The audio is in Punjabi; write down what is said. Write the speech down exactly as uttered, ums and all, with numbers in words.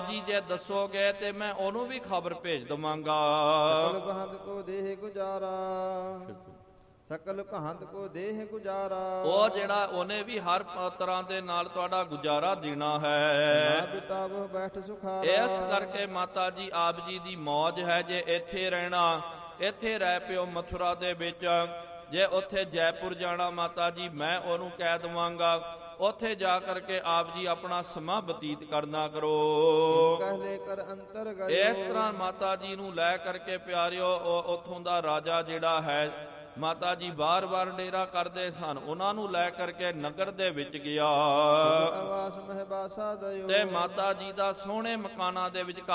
ਜੀ ਜੇ ਦੱਸੋਗੇ ਤੇ ਮੈਂ ਉਹਨੂੰ ਵੀ ਖਬਰ ਭੇਜ ਦਵਾਂਗਾ। ਸਕਲ ਪਹੰਦ ਕੋ ਦੇਹ ਗੁਜਾਰਾ, ਸਕਲ ਪਹੰਦ ਕੋ ਦੇਹ ਗੁਜਾਰਾ। ਉਹ ਜਿਹੜਾ ਉਹਨੇ ਵੀ ਹਰ ਤਰ੍ਹਾਂ ਦੇ ਨਾਲ ਤੁਹਾਡਾ ਗੁਜ਼ਾਰਾ ਦੇਣਾ ਹੈ। ਬਿਤਾਵ ਬੈਠ ਸੁਖਾਰਾ। ਇਸ ਕਰਕੇ ਮਾਤਾ ਜੀ ਆਪ ਜੀ ਦੀ ਮੌਜ ਹੈ ਜੇ ਇੱਥੇ ਰਹਿਣਾ, ਇੱਥੇ ਰਹਿ ਪਿਓ ਮਥੁਰਾ ਦੇ ਵਿੱਚ। ਜੇ ਉੱਥੇ ਜੈਪੁਰ ਜਾਣਾ ਮਾਤਾ ਜੀ ਮੈਂ ਉਹਨੂੰ ਕਹਿ ਦਵਾਂਗਾ, ਉੱਥੇ ਜਾ ਕਰਕੇ ਆਪ ਜੀ ਆਪਣਾ ਸਮਾਂ ਬਤੀਤ ਕਰਨਾ ਕਰੋ। ਕਹਿਲੇ ਕਰ ਅੰਤਰ ਗਇਓ। ਇਸ ਤਰ੍ਹਾਂ ਮਾਤਾ ਜੀ ਨੂੰ ਲੈ ਕਰਕੇ ਪਿਆਰਿਓ ਉੱਥੋਂ ਦਾ ਰਾਜਾ ਜਿਹੜਾ ਹੈ ਮਾਤਾ ਜੀ ਬਾਰ-ਬਾਰ ਡੇਰਾ ਕਰਦੇ ਸਨ, ਉਹਨਾਂ ਨੂੰ ਲੈ ਕਰਕੇ ਨਗਰ ਦੇ ਵਿੱਚ ਗਿਆ ਆਵਾਸ ਮਹਿ ਬਾਸਾ ਦਇਓ। ਤੇ ਮਾਤਾ ਜੀ ਦਾ ਸੋਹਣੇ ਮਕਾਨਾਂ ਦੇ ਵਿੱਚ